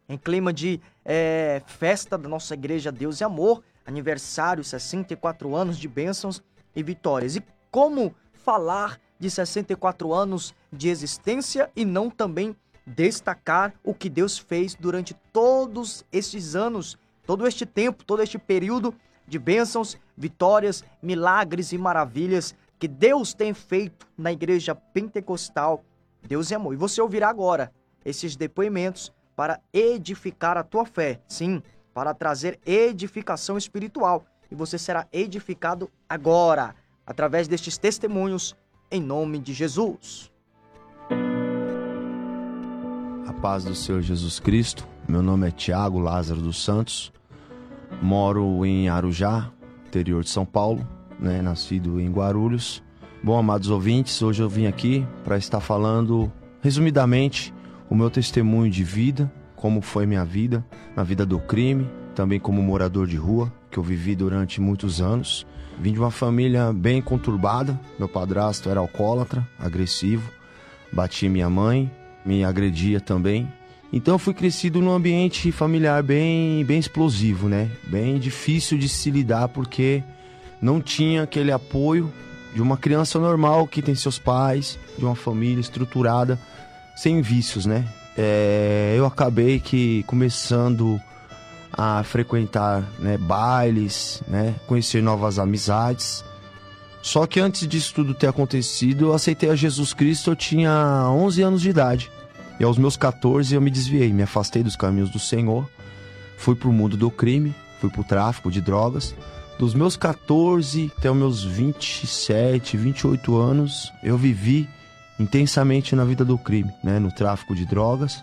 em clima de festa da nossa igreja Deus e Amor, aniversário, 64 anos de bênçãos e vitórias. E como falar de 64 anos de existência e não também destacar o que Deus fez durante todos estes anos, todo este tempo, todo este período de bênçãos, vitórias, milagres e maravilhas que Deus tem feito na igreja pentecostal Deus e Amor. E você ouvirá agora esses depoimentos para edificar a tua fé, sim, para trazer edificação espiritual. E você será edificado agora, através destes testemunhos, em nome de Jesus. A paz do Senhor Jesus Cristo. Meu nome é Tiago Lázaro dos Santos. Moro em Arujá, interior de São Paulo, nascido em Guarulhos. Bom, amados ouvintes, hoje eu vim aqui para estar falando, resumidamente, o meu testemunho de vida, como foi minha vida, na vida do crime, também como morador de rua, que eu vivi durante muitos anos. Vim de uma família bem conturbada. Meu padrasto era alcoólatra, agressivo, batia minha mãe, me agredia também. Então eu fui crescido num ambiente familiar bem explosivo, bem difícil de se lidar, porque não tinha aquele apoio de uma criança normal que tem seus pais, de uma família estruturada, sem vícios, Eu acabei começando a frequentar bailes, conhecer novas amizades. Só que antes disso tudo ter acontecido, eu aceitei a Jesus Cristo, eu tinha 11 anos de idade. E aos meus 14 eu me desviei, me afastei dos caminhos do Senhor, fui pro mundo do crime, fui pro tráfico de drogas. Dos meus 14 até os meus 27, 28 anos, eu vivi intensamente na vida do crime, no tráfico de drogas.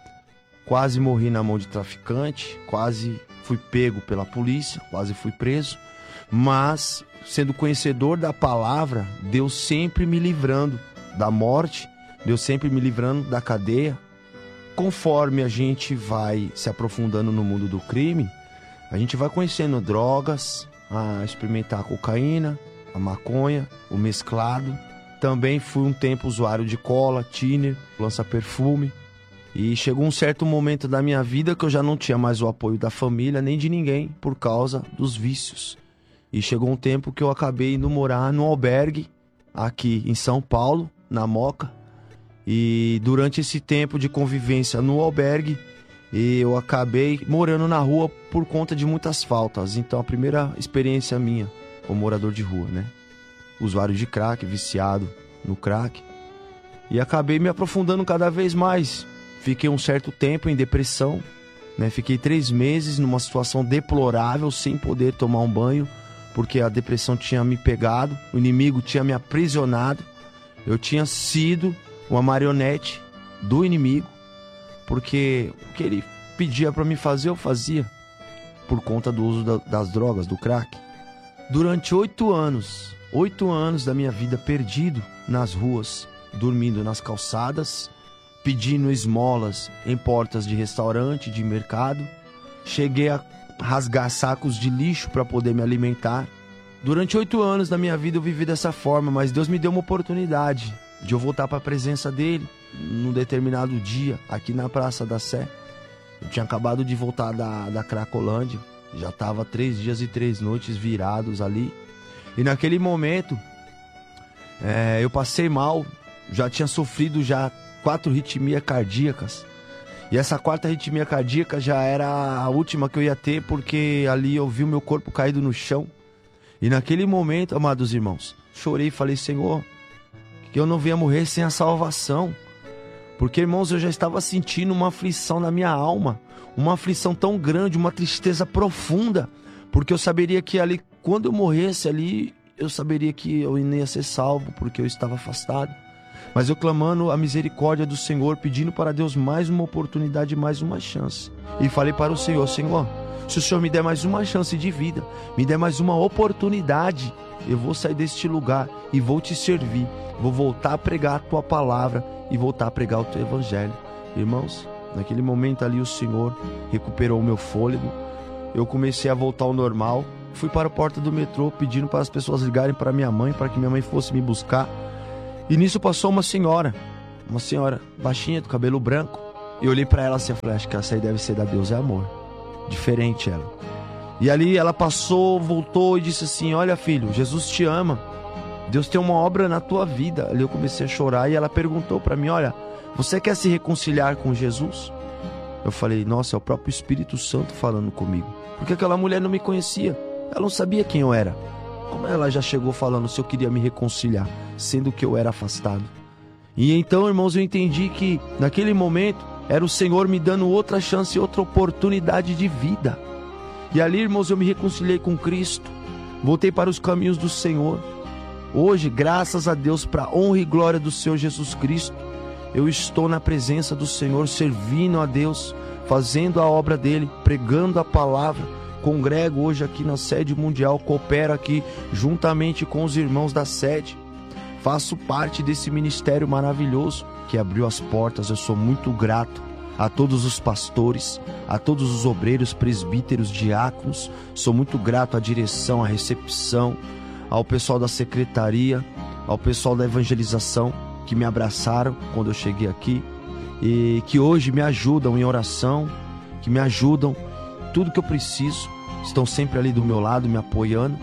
Quase morri na mão de traficante, quase fui pego pela polícia, quase fui preso. Mas, sendo conhecedor da palavra, Deus sempre me livrando da morte, Deus sempre me livrando da cadeia. Conforme a gente vai se aprofundando no mundo do crime, a gente vai conhecendo drogas, a experimentar a cocaína, a maconha, o mesclado. Também fui um tempo usuário de cola, thinner, lança-perfume. E chegou um certo momento da minha vida que eu já não tinha mais o apoio da família, nem de ninguém, por causa dos vícios. E chegou um tempo que eu acabei indo morar num albergue, aqui em São Paulo, na Moca. E durante esse tempo de convivência no albergue, eu acabei morando na rua por conta de muitas faltas. Então a primeira experiência minha como morador de rua, usuário de crack, viciado no crack. E acabei me aprofundando cada vez mais. Fiquei um certo tempo em depressão, Fiquei 3 meses numa situação deplorável, sem poder tomar um banho, porque a depressão tinha me pegado, o inimigo tinha me aprisionado. Eu tinha sido uma marionete do inimigo, porque o que ele pedia para me fazer, eu fazia, por conta do uso das drogas, do crack. Durante 8 anos da minha vida perdido nas ruas, dormindo nas calçadas, pedindo esmolas em portas de restaurante, de mercado. Cheguei a rasgar sacos de lixo para poder me alimentar. Durante 8 anos da minha vida eu vivi dessa forma, mas Deus me deu uma oportunidade de eu voltar para a presença dele num determinado dia, aqui na Praça da Sé. Eu tinha acabado de voltar da Cracolândia, já estava 3 dias e 3 noites virados ali. E naquele momento, eu passei mal, já tinha sofrido 4 arritmias cardíacas. E essa 4ª arritmia cardíaca já era a última que eu ia ter, porque ali eu vi o meu corpo caído no chão. E naquele momento, amados irmãos, chorei e falei: Senhor, que eu não venha morrer sem a salvação. Porque, irmãos, eu já estava sentindo uma aflição na minha alma, uma aflição tão grande, uma tristeza profunda, porque eu saberia que ali, quando eu morresse ali, eu saberia que eu não ia ser salvo, porque eu estava afastado. Mas eu clamando a misericórdia do Senhor, pedindo para Deus mais uma oportunidade, mais uma chance. E falei para o Senhor: Senhor, se o Senhor me der mais uma chance de vida, me der mais uma oportunidade, eu vou sair deste lugar e vou te servir. Vou voltar a pregar a tua palavra e voltar a pregar o teu evangelho. Irmãos, naquele momento ali o Senhor recuperou o meu fôlego. Eu comecei a voltar ao normal. Fui para a porta do metrô pedindo para as pessoas ligarem para minha mãe, para que minha mãe fosse me buscar. E nisso passou uma senhora baixinha, do cabelo branco, E eu olhei pra ela assim, eu falei, acho que essa aí deve ser da Deus é Amor. Diferente ela. E ali ela passou, voltou e disse assim, olha filho, Jesus te ama. Deus tem uma obra na tua vida. Ali eu comecei a chorar e ela perguntou pra mim, olha, você quer se reconciliar com Jesus? Eu falei, nossa, é o próprio Espírito Santo falando comigo. Porque aquela mulher não me conhecia. Ela não sabia quem eu era. Como ela já chegou falando se eu queria me reconciliar, sendo que eu era afastado? E então, irmãos, eu entendi que naquele momento era o Senhor me dando outra chance, outra oportunidade de vida. E ali, irmãos, eu me reconciliei com Cristo. Voltei para os caminhos do Senhor. Hoje, graças a Deus, para a honra e glória do Senhor Jesus Cristo, eu estou na presença do Senhor, servindo a Deus, fazendo a obra dele, pregando a palavra. Congrego hoje aqui na sede mundial, coopero aqui juntamente com os irmãos da sede. Faço parte desse ministério maravilhoso que abriu as portas. Eu sou muito grato a todos os pastores, a todos os obreiros, presbíteros, diáconos. Sou muito grato à direção, à recepção, ao pessoal da secretaria, ao pessoal da evangelização que me abraçaram quando eu cheguei aqui e que hoje me ajudam em oração, que me ajudam tudo que eu preciso, estão sempre ali do meu lado, me apoiando.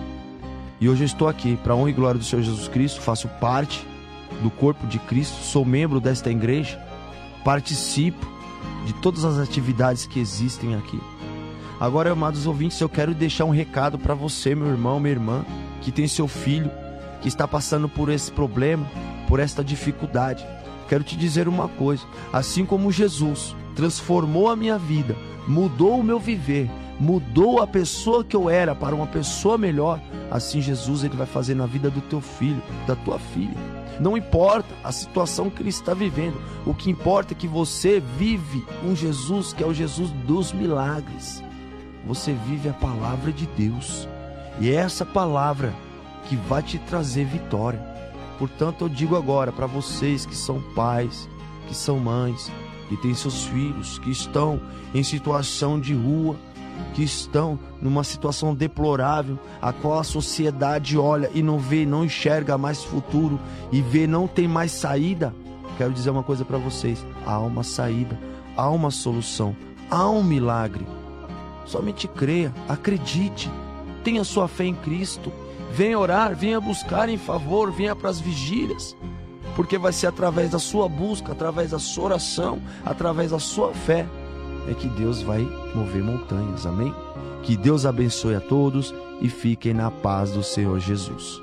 E hoje eu estou aqui, para a honra e glória do Senhor Jesus Cristo, faço parte do corpo de Cristo, sou membro desta igreja, participo de todas as atividades que existem aqui. Agora, amados ouvintes, eu quero deixar um recado para você, meu irmão, minha irmã, que tem seu filho, que está passando por esse problema, por esta dificuldade. Quero te dizer uma coisa, assim como Jesus transformou a minha vida, mudou o meu viver, mudou a pessoa que eu era para uma pessoa melhor, assim Jesus ele vai fazer na vida do teu filho, da tua filha. Não importa a situação que ele está vivendo, o que importa é que você vive um Jesus que é o Jesus dos milagres. Você vive a palavra de Deus e é essa palavra que vai te trazer vitória. Portanto, eu digo agora para vocês que são pais, que são mães, que têm seus filhos, que estão em situação de rua, que estão numa situação deplorável, a qual a sociedade olha e não vê, não enxerga mais futuro e vê, não tem mais saída. Quero dizer uma coisa para vocês, há uma saída, há uma solução, há um milagre. Somente creia, acredite, tenha sua fé em Cristo. Venha orar, venha buscar em favor, venha para as vigílias, porque vai ser através da sua busca, através da sua oração, através da sua fé, é que Deus vai mover montanhas, amém? Que Deus abençoe a todos e fiquem na paz do Senhor Jesus.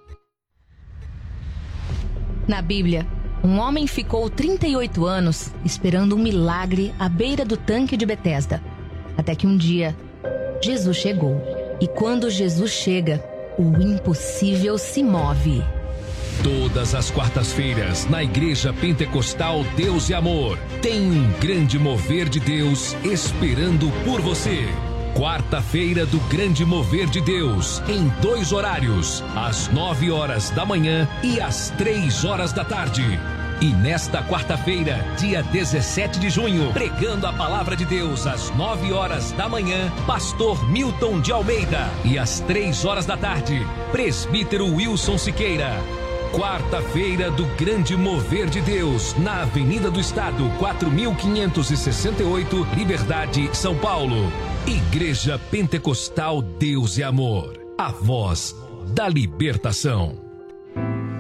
Na Bíblia, um homem ficou 38 anos esperando um milagre à beira do tanque de Betesda, até que um dia, Jesus chegou. E quando Jesus chega, o impossível se move. Todas as quartas-feiras, na Igreja Pentecostal Deus e Amor, tem um grande mover de Deus esperando por você. Quarta-feira do Grande Mover de Deus, em 2 horários, às 9 horas da manhã e às 3 horas da tarde. E nesta quarta-feira, dia 17 de junho, pregando a palavra de Deus às 9 horas da manhã, pastor Milton de Almeida. E às 3 horas da tarde, presbítero Wilson Siqueira. Quarta-feira do Grande Mover de Deus, na Avenida do Estado, 4568, Liberdade, São Paulo. Igreja Pentecostal Deus e Amor, a voz da libertação.